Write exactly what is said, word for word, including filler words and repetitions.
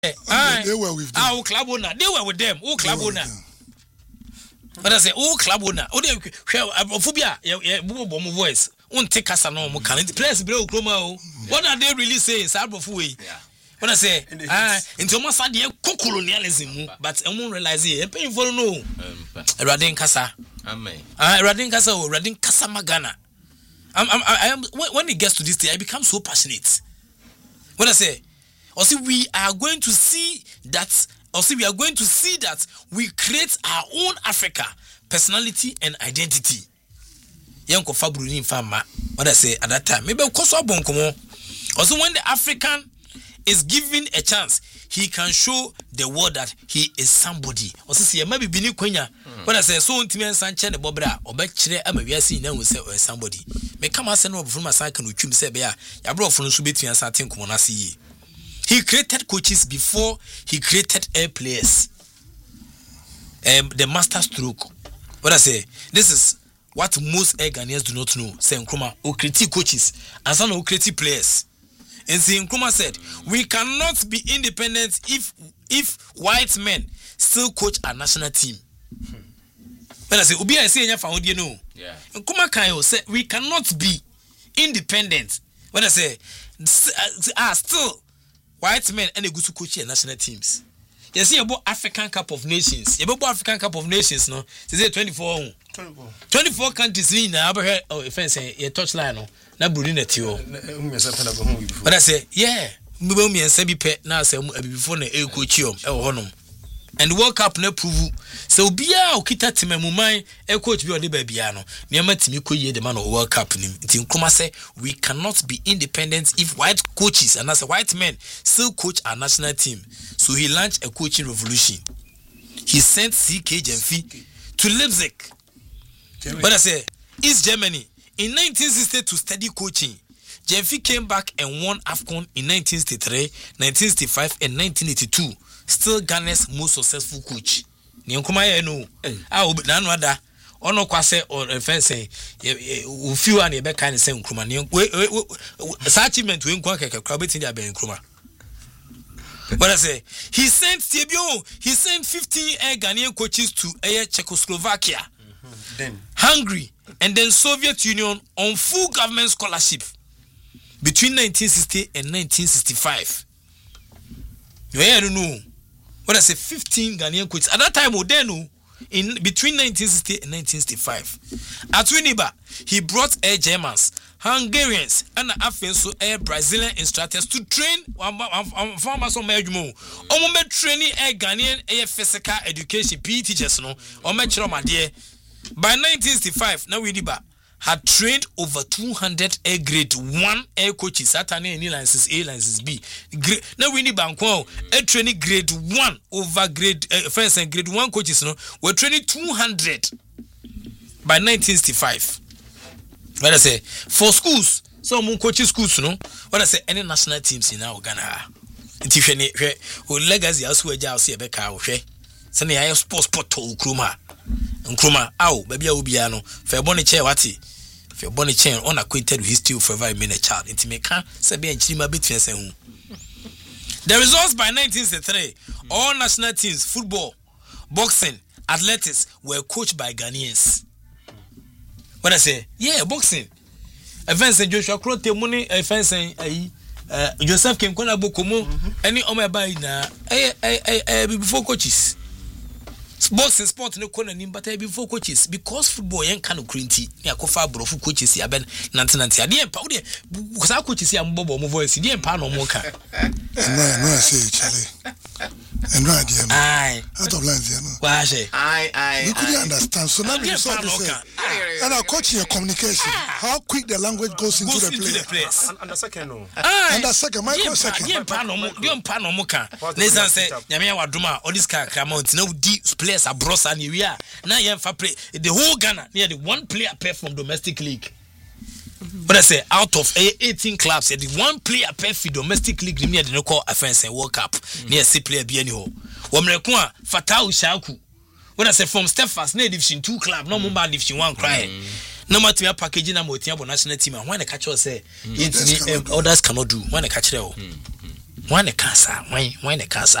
they were with them. Our club owner, they were with them. Who club owner? But I say, oh, club owner. Oh, they phobia. Yeah, boom, voice. Won't take us no more. Can it place below Chroma? What are they really saying? Sabrofui. When I say, ah, into Massadia, colonialism, but I won't realize it. And painful no. Radin Casa. Ah, Radin Casa or Radin Casa Magana. I'm, I'm, I am. When it gets to this day, I become so passionate. When I say, or see, we are going to see that, or see, we are going to see that we create our own Africa, personality and identity. Yanko Fabruni Fama. What I say at that time, maybe Koso Bonkomo. Also, when the African is given a chance, he can show the world that he is somebody. Also, see, maybe Bini Quenya. When I say so, Intiman Sanchez, the Bobra, or Bechere, I'm a see now we say somebody. May come as an from a cycle with Kim Sebea. I brought from Subiti and Satin Kumonasi. He created coaches before he created air players. Um, the master stroke. What I say, this is what most air Ghanaians do not know. Say Nkrumah, who create coaches and some who create players. And see, Nkrumah said, we cannot be independent if if white men still coach our national team. Hmm. When I say, Ubi, I say, you know, yeah. Nkrumah Kayo said, we cannot be independent. When I say, ah, still white men and a good to coach your national teams. You see about African Cup of Nations. You about African Cup of Nations, no? They say twenty-four. twenty-four. twenty-four countries in now. Oh, if I say a touchline, no. Na Burundi na tio. But I say, yeah. Me me and Sebi pet na say before na e coach you. E wo honom. And the World Cup na prove. So bia o kita team mu man e coach bi o de ba bia no. Niam timi koye the man of World Cup nim. Nti Nkrumah say we cannot be independent if white coaches and as a white men still coach our national team. So he launched a coaching revolution. He sent C K Jemfi to Leipzig. Germany. But I say East Germany in nineteen sixty to study coaching. Jemfi came back and won AFCON in nineteen sixty-three, nineteen sixty-five and nineteen eighty-two. Still Ghana's most successful coach. Ni Nkrumah ya no. Ah obi na no ada. Ono kwase or fence o few an e be kan say Nkrumah ni achievement we nkwa keke kwa betin dia be Nkrumah. What I say, he sent Tebio, he sent fifteen air Ghanaian coaches to air Czechoslovakia, mm-hmm. Then Hungary, and then Soviet Union on full government scholarship between nineteen sixty and nineteen sixty-five. You don't know. What I say, fifteen Ghanaian coaches at that time. Then in between nineteen sixty and nineteen sixty-five, at Winneba, he brought air Germans, Hungarians, and also air Brazilian instructors to train farmers on Medjumo. Omo training air Ghanaian air physical education P E teachers no. Omo my dear. By nineteen sixty-five, now Winneba had trained over two hundred air grade one air coaches. Saturday any licenses A, licenses B. Now Winneba nko air training grade one over grade uh, first and grade one coaches no. Were training two hundred by nineteen sixty-five. What I say for schools, some coaching schools, no. What I say any national teams in our Ghana. Nti hwe ne hwe legacy aso agya aso ebeka hwe. Se ne ya sports portal Nkrumah. Nkrumah aw baby a obia no fa bone chair wati. Fa bone chair on acquainted with history forever remain a child. Nti meka se be anchirima betwen se hu. The results by nineteen sixty-three, all national teams, football, boxing, athletics were coached by Ghanaians. What I say, yeah, boxing. Events Joshua Krote money, events uh Joseph came Kona Bokomo, any Oma by na eh eh eh before coaches. Boxing sport no corner nim but before coaches because football yen kan crinty ya ko fa bro coaches ya ben ninety ninety ade empa wo de because coaches ya mbobo mo voice de empa no mo ka no no say Charlie and no idea no ai out of lines you know wa say ai ai we couldn't understand so now we saw this and our coaching your communication how quick the language goes into the place and the second no and the second micro second de empa no mo de empa no mo ka listen say nyame ya wadoma all this car amount now di players abroad and we are now you have play the whole Ghana near the one player pair from domestic league. But I say out of eighteen clubs, the one player pair for domestic league near the local offense and World Cup near C player be anyhow. Wamrekwa Fatau Shaku. When I say from Stephens near division two club, no more division one cry. No matter your packaging and national team and when the catcher say others cannot do when the catcher. One cancer, why, why the cancer?